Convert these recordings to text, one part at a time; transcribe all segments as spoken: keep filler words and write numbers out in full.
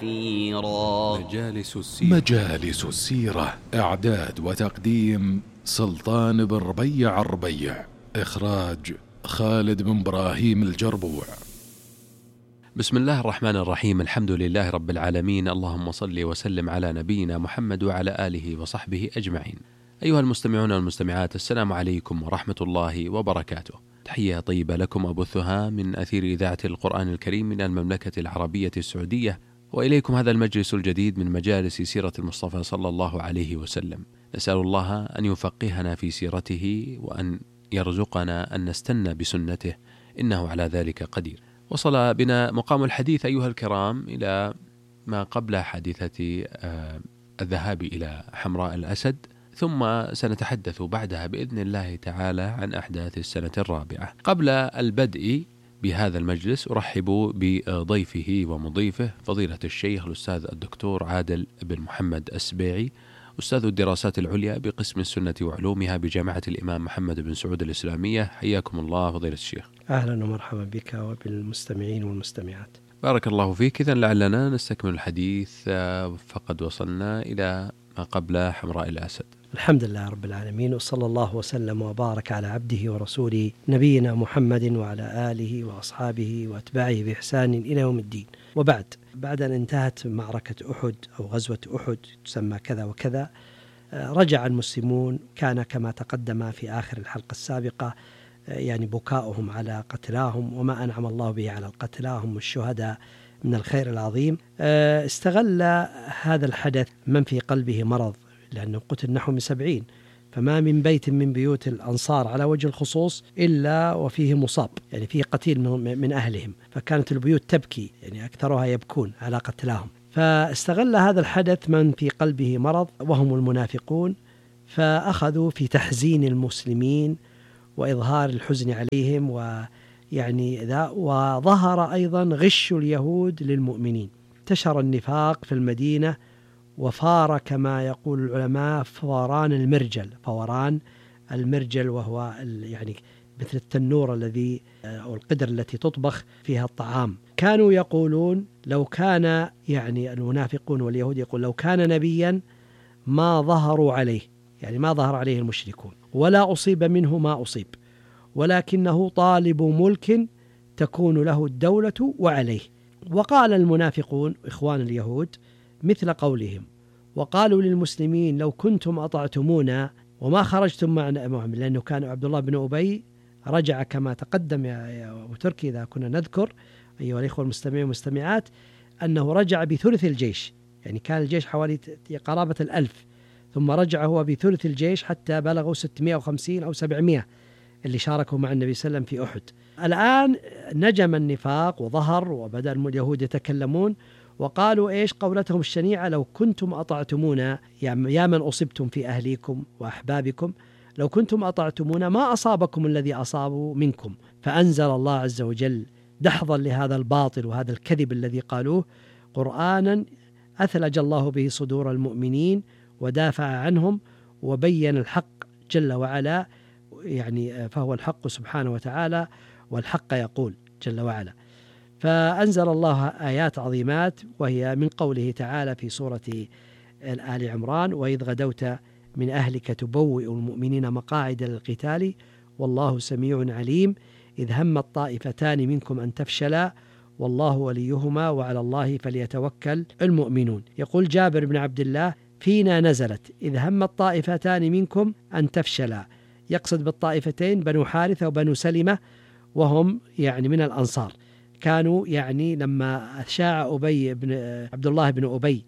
مجالس السيرة. مجالس السيرة، إعداد وتقديم سلطان بن ربيع الربيع، إخراج خالد بن إبراهيم الجربوع. بسم الله الرحمن الرحيم، الحمد لله رب العالمين، اللهم صل وسلم على نبينا محمد وعلى آله وصحبه أجمعين. أيها المستمعون والمستمعات، السلام عليكم ورحمة الله وبركاته. تحية طيبة لكم أبثها من أثير إذاعة القرآن الكريم من المملكة العربية السعودية، وإليكم هذا المجلس الجديد من مجالس سيرة المصطفى صلى الله عليه وسلم. نسأل الله أن يفقهنا في سيرته وأن يرزقنا أن نستنى بسنته، إنه على ذلك قدير. وصل بنا مقام الحديث أيها الكرام إلى ما قبل حادثة الذهاب إلى حمراء الأسد، ثم سنتحدث بعدها بإذن الله تعالى عن أحداث السنة الرابعة. قبل البدء بهذا المجلس أرحب بضيفه ومضيفه فضيلة الشيخ الأستاذ الدكتور عادل بن محمد السبيعي، أستاذ الدراسات العليا بقسم السنة وعلومها بجامعة الإمام محمد بن سعود الإسلامية. حياكم الله فضيلة الشيخ. أهلا ومرحبا بك وبالمستمعين والمستمعات. بارك الله فيك. إذن لعلنا نستكمل الحديث، فقد وصلنا إلى ما قبل حمراء الأسد. الحمد لله رب العالمين، وصلى الله وسلم وبارك على عبده ورسوله نبينا محمد وعلى آله وأصحابه وأتباعه بإحسان إلى يوم الدين. وبعد بعد أن انتهت معركة أحد أو غزوة أحد تسمى كذا وكذا، رجع المسلمون، كان كما تقدم في آخر الحلقة السابقة يعني بكاؤهم على قتلاهم وما أنعم الله به على القتلاهم والشهداء من الخير العظيم. استغل هذا الحدث من في قلبه مرض، لأنه قتل نحو من سبعين، فما من بيت من بيوت الأنصار على وجه الخصوص إلا وفيه مصاب، يعني فيه قتيل من أهلهم، فكانت البيوت تبكي، يعني أكثرها يبكون على قتلاهم. فاستغل هذا الحدث من في قلبه مرض وهم المنافقون، فأخذوا في تحزين المسلمين وإظهار الحزن عليهم، ويعني ذا وظهر أيضا غش اليهود للمؤمنين. انتشر النفاق في المدينة وفار كما يقول العلماء فوران المرجل، فوران المرجل وهو يعني مثل التنور الذي أو القدر التي تطبخ فيها الطعام. كانوا يقولون لو كان يعني المنافقون واليهود يقول لو كان نبيا ما ظهروا عليه، يعني ما ظهر عليه المشركون ولا أصيب منه ما أصيب، ولكنه طالب ملك تكون له الدولة وعليه. وقال المنافقون إخوان اليهود مثل قولهم، وقالوا للمسلمين لو كنتم أطعتمونا وما خرجتم معنا، لأنه كان عبد الله بن أبي رجع كما تقدم يا أبو تركي إذا كنا نذكر أيها الإخوة المستمعين والمستمعات أنه رجع بثلث الجيش، يعني كان الجيش حوالي قرابة الألف، ثم رجع هو بثلث الجيش حتى بلغوا ستمائة وخمسين أو سبعمائة اللي شاركوا مع النبي صلى الله عليه وسلم في أحد. الآن نجم النفاق وظهر، وبدأ اليهود يتكلمون وقالوا إيش قولتهم الشنيعة، لو كنتم أطعتمونا يا من أصبتم في أهليكم وأحبابكم، لو كنتم أطعتمونا ما أصابكم الذي أصابوا منكم. فأنزل الله عز وجل دحضا لهذا الباطل وهذا الكذب الذي قالوه قرآنا أثلج الله به صدور المؤمنين ودافع عنهم وبين الحق جل وعلا، يعني فهو الحق سبحانه وتعالى، والحق يقول جل وعلا. فأنزل الله آيات عظيمات، وهي من قوله تعالى في سورة آل عمران وإذ غدوت من أهلك تبوئ المؤمنين مقاعد للقتال والله سميع عليم إذ هم الطائفتان منكم أن تفشلا والله وليهما وعلى الله فليتوكل المؤمنون. يقول جابر بن عبد الله فينا نزلت إذ هم الطائفتان منكم أن تفشلا، يقصد بالطائفتين بنو حارثة وبنو سلمة، وهم يعني من الأنصار. كانوا يعني لما شاع أبي بن عبد الله بن أبي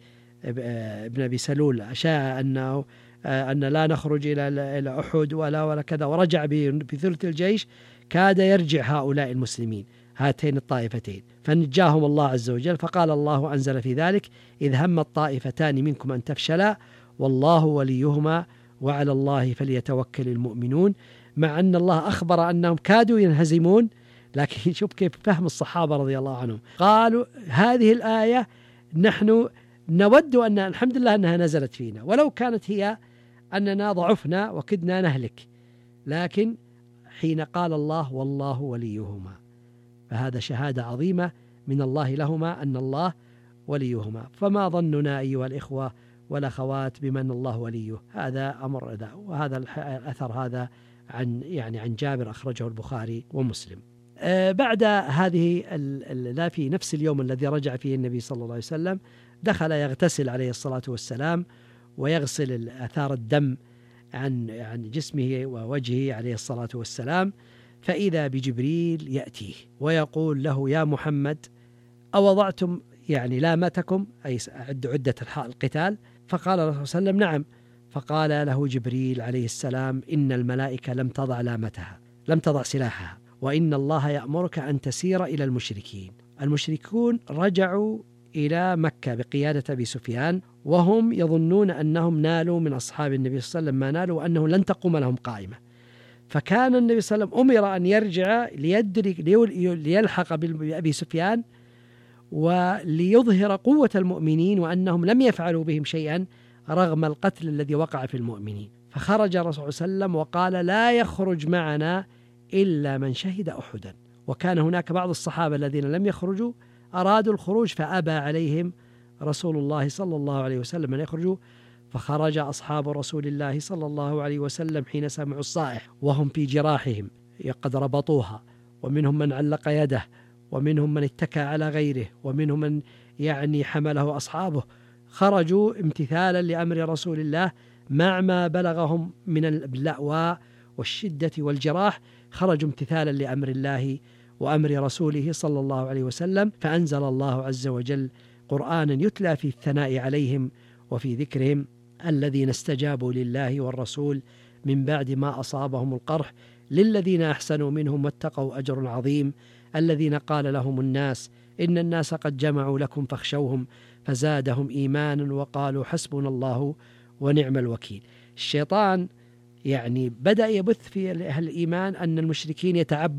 بن أبي سلول شاع أنه أن لا نخرج إلى أحد ولا ولا كذا، ورجع بثلث الجيش، كاد يرجع هؤلاء المسلمين هاتين الطائفتين، فنجاهم الله عز وجل. فقال الله أنزل في ذلك إذ هم الطائفتان منكم أن تفشلا والله وليهما وعلى الله فليتوكل المؤمنون. مع أن الله أخبر أنهم كادوا ينهزمون، لكن شوف كيف فهم الصحابة رضي الله عنهم، قالوا هذه الآية نحن نود أن الحمد لله أنها نزلت فينا، ولو كانت هي أننا ضعفنا وكدنا نهلك، لكن حين قال الله والله وليهما، فهذا شهادة عظيمة من الله لهما أن الله وليهما. فما ظننا أيها الإخوة والأخوات بمن الله وليه؟ هذا أمر ذا. وهذا الأثر هذا عن يعني عن جابر أخرجه البخاري ومسلم. أه بعد هذه لا في نفس اليوم الذي رجع فيه النبي صلى الله عليه وسلم دخل يغتسل عليه الصلاة والسلام ويغسل آثار الدم عن عن جسمه ووجهه عليه الصلاة والسلام، فإذا بجبريل يأتيه ويقول له: يا محمد، أوضعتم يعني لامتكم، أي عد عدة القتال؟ فقال الرسول صلى الله عليه وسلم: نعم. فقال له جبريل عليه السلام: إن الملائكة لم تضع لامتها، لم تضع سلاحها، وإن الله يأمرك أن تسير إلى المشركين. المشركون رجعوا إلى مكة بقيادة أبي سفيان، وهم يظنون أنهم نالوا من أصحاب النبي صلى الله عليه وسلم ما نالوا، وأنه لن تقوم لهم قائمة. فكان النبي صلى الله عليه وسلم أمر أن يرجع ليدرك ليلحق بأبي سفيان وليظهر قوة المؤمنين وأنهم لم يفعلوا بهم شيئا رغم القتل الذي وقع في المؤمنين. فخرج الرسول صلى الله عليه وسلم وقال: لا يخرج معنا إلا من شهد أحدا. وكان هناك بعض الصحابة الذين لم يخرجوا أرادوا الخروج فأبى عليهم رسول الله صلى الله عليه وسلم أن يخرجوا، فخرج أصحاب رسول الله صلى الله عليه وسلم حين سمعوا الصائح وهم في جراحهم قد ربطوها، ومنهم من علق يده، ومنهم من اتكى على غيره، ومنهم من يعني حمله أصحابه. خرجوا امتثالا لأمر رسول الله مع ما بلغهم من اللأواء والشدة والجراح، خرجوا امتثالا لأمر الله وأمر رسوله صلى الله عليه وسلم. فأنزل الله عز وجل قرآنا يتلى في الثناء عليهم وفي ذكرهم: الذين استجابوا لله والرسول من بعد ما أصابهم القرح للذين أحسنوا منهم واتقوا أجر عظيم، الذين قال لهم الناس إن الناس قد جمعوا لكم فاخشوهم فزادهم إيمانا وقالوا حسبنا الله ونعم الوكيل. الشيطان يعني بدأ يبث في أهل الإيمان أن المشركين يتعبدون